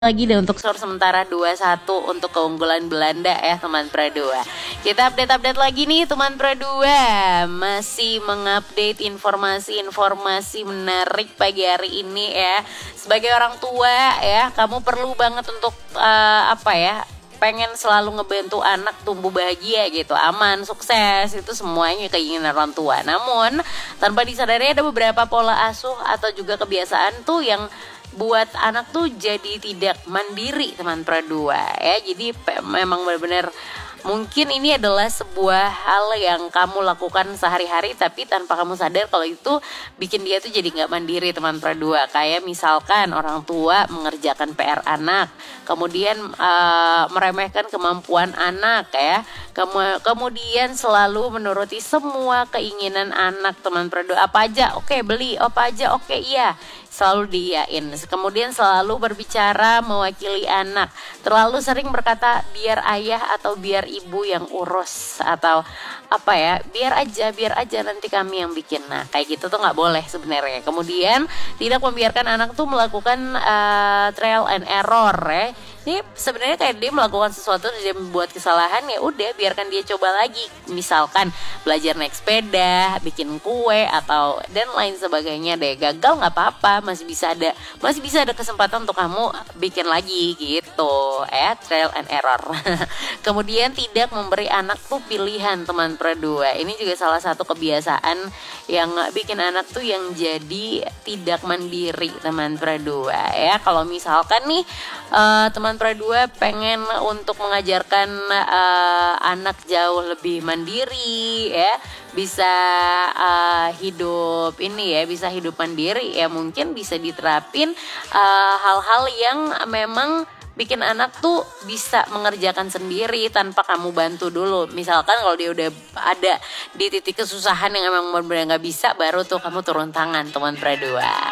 lagi deh untuk skor sementara 2-1 untuk keunggulan Belanda ya teman Pra 2. Kita update lagi nih teman Pra 2. Masih mengupdate informasi-informasi menarik pagi hari ini ya. Sebagai orang tua ya, kamu perlu banget untuk pengen selalu ngebantu anak tumbuh bahagia gitu, aman, sukses, itu semuanya keinginan orang tua. Namun tanpa disadari ada beberapa pola asuh atau juga kebiasaan tuh yang buat anak tuh jadi tidak mandiri teman Pra 2 ya. Jadi memang benar-benar mungkin ini adalah sebuah hal yang kamu lakukan sehari-hari tapi tanpa kamu sadar kalau itu bikin dia tuh jadi gak mandiri teman Pra 2. Kayak misalkan orang tua mengerjakan PR anak, kemudian meremehkan kemampuan anak ya, kemudian selalu menuruti semua keinginan anak teman Pra 2. Apa aja oke beli, apa aja oke iya, selalu diiyain. Kemudian selalu berbicara mewakili anak, terlalu sering berkata biar ayah atau biar ibu yang urus, atau biar aja nanti kami yang bikin. Nah kayak gitu tuh nggak boleh sebenarnya. Kemudian tidak membiarkan anak tuh melakukan trial and error ya. Ini sebenarnya kayak dia melakukan sesuatu dan dia membuat kesalahan, ya udah biarkan dia coba lagi. Misalkan belajar naik sepeda, bikin kue atau dan lain sebagainya deh. Gagal nggak apa-apa, masih bisa ada kesempatan untuk kamu bikin lagi gitu ya, trial and error. Kemudian tidak memberi anak tuh pilihan teman Pra 2. Ini juga salah satu kebiasaan yang bikin anak tuh yang jadi tidak mandiri teman Pra 2 ya. Kalau misalkan nih teman Pra 2 pengen untuk mengajarkan anak jauh lebih mandiri ya, bisa bisa hidup mandiri ya, mungkin bisa diterapin hal-hal yang memang bikin anak tuh bisa mengerjakan sendiri tanpa kamu bantu dulu. Misalkan kalau dia udah ada di titik kesusahan yang emang benar-benar nggak bisa, baru tuh kamu turun tangan teman Pra 2.